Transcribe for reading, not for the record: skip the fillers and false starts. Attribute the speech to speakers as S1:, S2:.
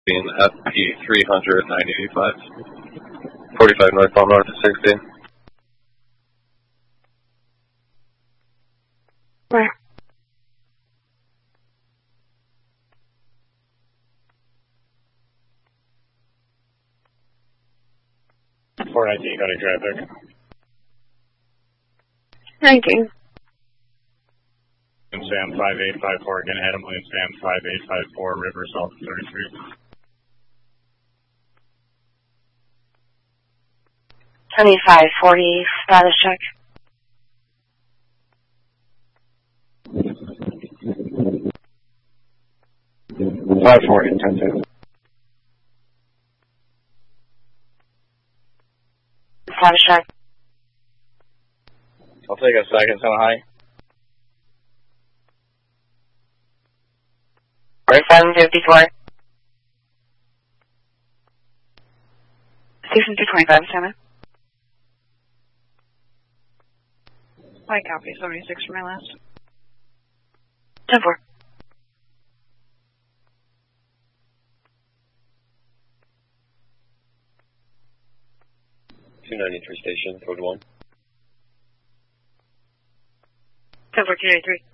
S1: being FP 300 985. 45 northbound north of 16.
S2: Where?
S3: Four 19, got a traffic.
S2: 19.
S3: Sam 5854, again, Adam William Sam 5854, River South 33.
S2: 2540, status check.
S3: Five 40, 10-2.
S2: Status check.
S3: I'll take a second, so high.
S2: 4754. 6225, 7.
S4: I copy, 76 for my last.
S2: 10-4.
S1: .293 station, code 1.
S2: 10-4, 293.